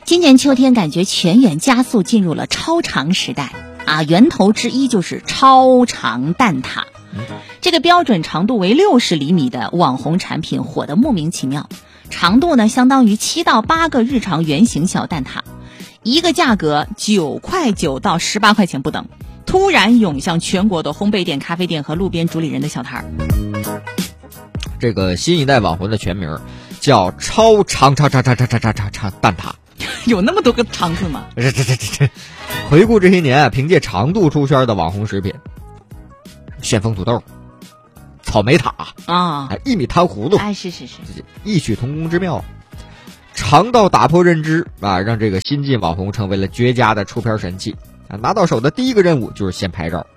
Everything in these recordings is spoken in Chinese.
今年秋天感觉全员加速进入了超长时代啊，源头之一就是超长蛋挞。这个标准长度为60厘米的网红产品火得莫名其妙，长度呢相当于7到8个日常圆形小蛋挞，一个价格9块9到18块钱不等，突然涌向全国的烘焙店、咖啡店和路边主理人的小摊儿。 这个新一代网红的全名叫超长蛋挞。 有那么多个长字吗？ 这回顾这些年啊，凭借长度出圈的网红食品，旋风土豆、草莓塔啊，1米糖葫芦， 哎，是， 异曲同工之妙。长到打破认知啊，让这个新晋网红成为了绝佳的出片神器啊！拿到手的第一个任务就是先拍照。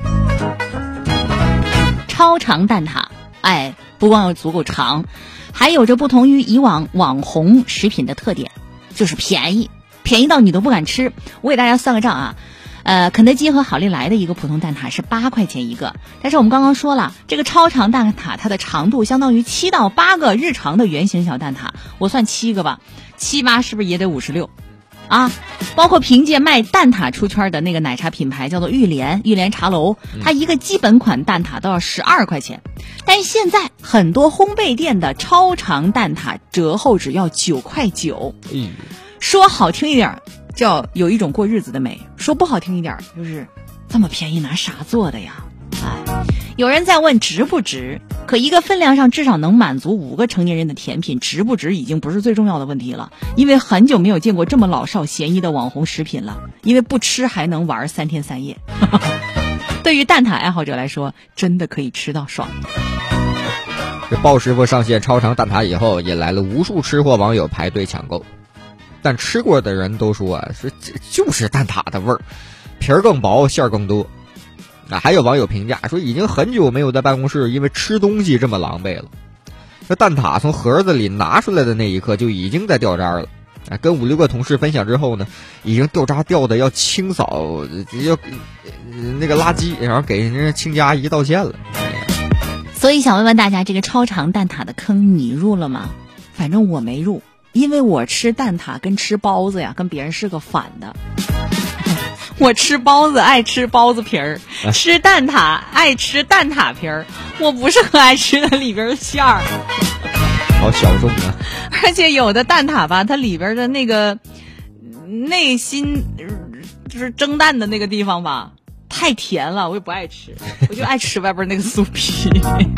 超长蛋挞，哎，不光要足够长，还有着不同于以往网红食品的特点，就是便宜到你都不敢吃。我给大家算个账啊，肯德基和好利来的一个普通蛋挞是8块钱一个，但是我们刚刚说了，这个超长蛋挞它的长度相当于7到8个日常的圆形小蛋挞，我算7个吧，7、8是不是也得56啊？包括凭借卖蛋挞出圈的那个奶茶品牌叫做玉莲茶楼，它一个基本款蛋挞都要12块钱，但是现在很多烘焙店的超长蛋挞折后只要9块9。说好听一点叫有一种过日子的美，说不好听一点就是这么便宜拿啥做的呀？哎，有人在问值不值，可一个分量上至少能满足5个成年人的甜品，值不值已经不是最重要的问题了。因为很久没有见过这么老少咸宜的网红食品了，因为不吃还能玩3天3夜。对于蛋挞爱好者来说，真的可以吃到爽。 这鲍师傅上线超长蛋挞以后，引来了无数吃货网友排队抢购。但吃过的人都说啊，说这就是蛋挞的味儿，皮儿更薄，馅儿更多。啊，还有网友评价说，已经很久没有在办公室因为吃东西这么狼狈了。这蛋挞从盒子里拿出来的那一刻就已经在掉渣了。啊，跟5、6个同事分享之后呢，已经掉渣掉的要清扫，要那个垃圾，然后给人家清洁阿姨道歉了。 所以想问问大家，这个超长蛋挞的坑你入了吗？反正我没入。因为我吃蛋挞跟吃包子呀，跟别人是个反的。我吃包子爱吃包子皮儿，吃蛋挞爱吃蛋挞皮儿，我不是很爱吃的里边的馅儿。 好小众啊！ 而且有的蛋挞吧，它里边的那个内心就是蒸蛋的那个地方吧，太甜了，我也不爱吃，我就爱吃外边那个酥皮。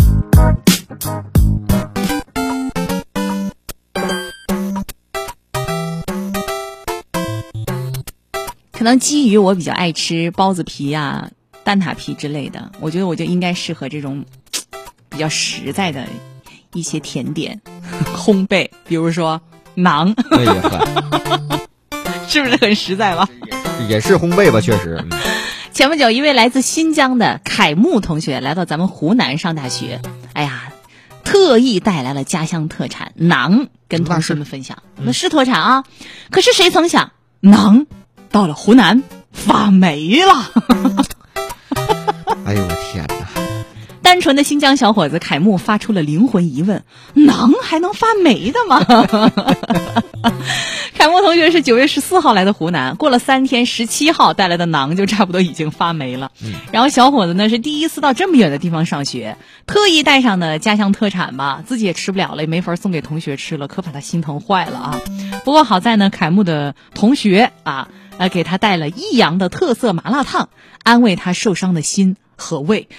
可能基于我比较爱吃包子皮啊、蛋挞皮之类的，我觉得我就应该适合这种比较实在的一些甜点烘焙，比如说馕。 哎呀， 是不是很实在吧？ 也是烘焙吧，确实。 前不久，一位来自新疆的凯木同学来到咱们湖南上大学，哎呀，特意带来了家乡特产馕跟同学们分享。那是特产啊，可是谁曾想馕到了湖南发霉了。 哎呦我天哪！ 单纯的新疆小伙子凯木发出了灵魂疑问：馕还能发霉的吗？凯木同学是9月14号来的湖南，过了3天，17号带来的馕就差不多已经发霉了。然后小伙子呢是第一次到这么远的地方上学，特意带上的家乡特产吧，自己也吃不了了，也没法送给同学吃了，可把他心疼坏了啊！不过好在呢，凯木的同学啊，给他带了益阳的特色麻辣烫，安慰他受伤的心和胃。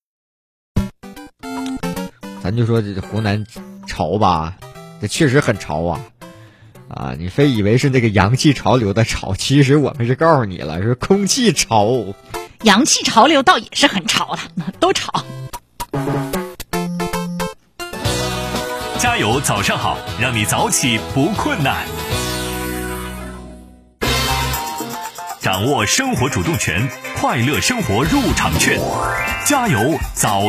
咱就说这湖南潮吧，这确实很潮啊！啊，你非以为是那个洋气潮流的潮，其实我们是告诉你了，是空气潮。 洋气潮流倒也是很潮的，都潮。 加油，早上好，让你早起不困难。掌握生活主动权，快乐生活入场券。加油，早